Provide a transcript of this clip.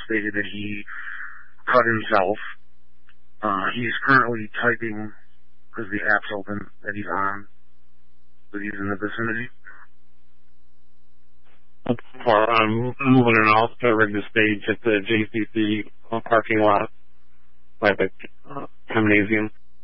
stated that he cut himself. He's currently typing because the app's open that he's on, but he's in the vicinity. I'm moving an off to rig the stage at the JCC parking lot by the gymnasium.